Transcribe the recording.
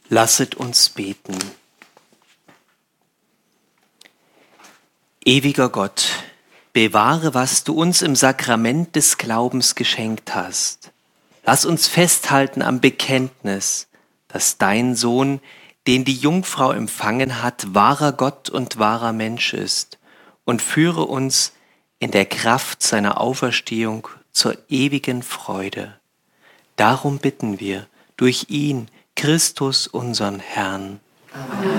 Lasset uns beten. Ewiger Gott, bewahre, was du uns im Sakrament des Glaubens geschenkt hast. Lass uns festhalten am Bekenntnis, dass dein Sohn, den die Jungfrau empfangen hat, wahrer Gott und wahrer Mensch ist, und führe uns in der Kraft seiner Auferstehung zur ewigen Freude. Darum bitten wir durch ihn, Christus, unseren Herrn. Amen.